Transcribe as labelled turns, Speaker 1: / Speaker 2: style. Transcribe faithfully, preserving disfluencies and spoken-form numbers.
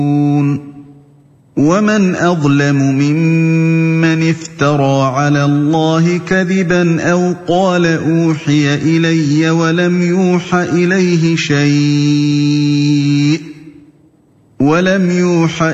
Speaker 1: وَمَنْ أَظْلَمُ مِمَّنِ افْتَرَىٰ عَلَى اللَّهِ كَذِبًا أَوْ قَالَ أُوحِيَ إِلَيَّ وَلَمْ يُوحَ إِلَيْهِ شَيْءٌ